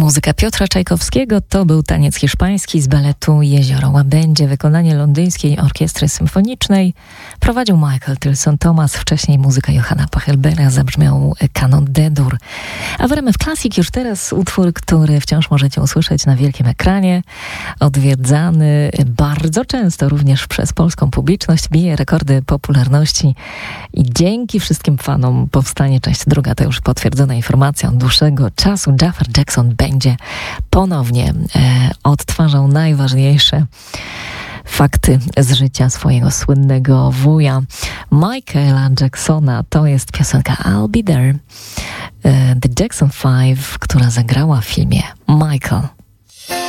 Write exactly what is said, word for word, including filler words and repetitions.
Muzyka Piotra Czajkowskiego to był taniec hiszpański z baletu Jezioro Łabędzie, wykonanie Londyńskiej Orkiestry Symfonicznej. Prowadził Michael Tilson Thomas, wcześniej muzyka Johanna Pachelbera, zabrzmiał kanon D-dur. A w R M F Classic już teraz utwór, który wciąż możecie usłyszeć na wielkim ekranie, odwiedzany bardzo często również przez polską publiczność, bije rekordy popularności i dzięki wszystkim fanom powstanie część druga. To już potwierdzona informacja. Od dłuższego czasu Jafar Jackson będzie ponownie e, odtwarzał najważniejsze fakty z życia swojego słynnego wuja Michaela Jacksona. To jest piosenka I'll Be There, e, The Jackson Five, która zagrała w filmie Michael.